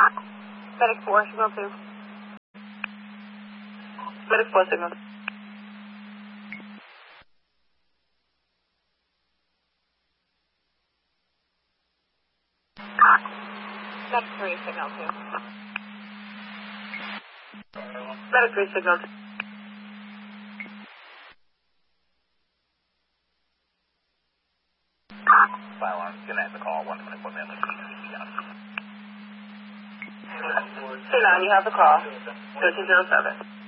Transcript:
Medic 4, signal 2. Medic 4, signal 2. Medic 3, signal 2. Medic 3, signal 2. Fire alarm, gonna end the call, 124 minutes. C9, you have the call. 1307.